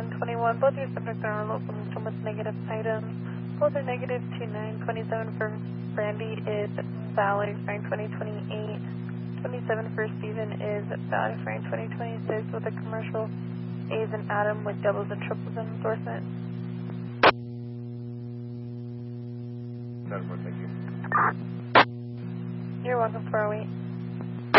121. Both your subjects are on local system with negative items. Both are negative 2927 for Brandy is valid for 2028. 27 for Steven is valid for 2026 with a commercial A's and Adam with doubles and triples in endorsement. Thank you. You're welcome, 408.